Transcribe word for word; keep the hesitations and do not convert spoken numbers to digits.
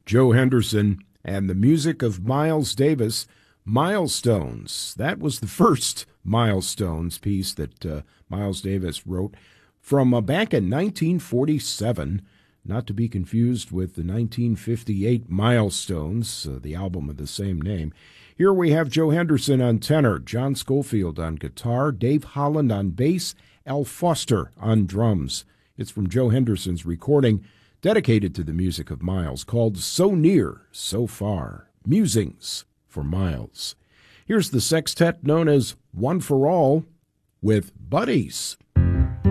Joe Henderson and the music of Miles Davis, Milestones. That was the first Milestones piece that uh, Miles Davis wrote from uh, back in nineteen forty-seven, not to be confused with the nineteen fifty-eight Milestones, uh, the album of the same name. Here we have Joe Henderson on tenor, John Schofield on guitar, Dave Holland on bass, Al Foster on drums. It's from Joe Henderson's recording dedicated to the music of Miles, called So Near, So Far, Musings for Miles. Here's the sextet known as One for All with Buddies.